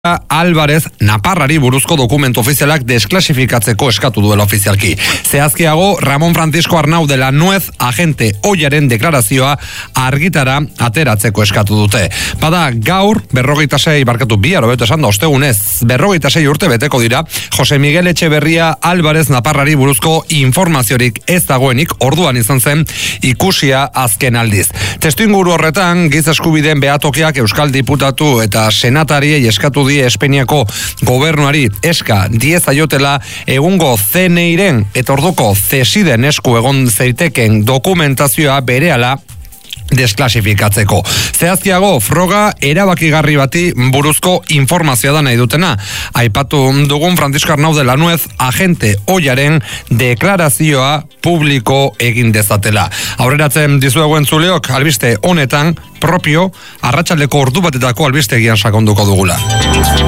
Álvarez Naparrari buruzko dokumentu ofizialak desklasifikatzeko eskatu duela ofizialki. Zehazkiago, Ramon Francisco Arnau de la Nuez agente oiaren deklarazioa argitara ateratzeko eskatu dute. Bada gaur, 26 ostegunez, 26 urte beteko dira, Jose Miguel Etxeberria Álvarez Naparrari buruzko informaziorik ez dagoenik orduan izan zen ikusia azken aldiz. Testuinguru horretan, giza eskubideen behatokiak Euskal Diputatu eta senatariei eskatu Espainiako gobernuari eska diezaiotela egungo CNIren eta orduko CESIDen esku egon zeiteken dokumentazioa berehala desklasifikatzeko. Zehazkiago, froga erabakigarri bati buruzko informazioa da nahi dutena. Aipatu dugun Francisco Arnau de la Nuez agente oiaren deklarazioa publiko egin dezatela. Aurreratzen dizueguen zuleok, albiste honetan propio arratsaldeko ordu batetako albistegian sakonduko dugula.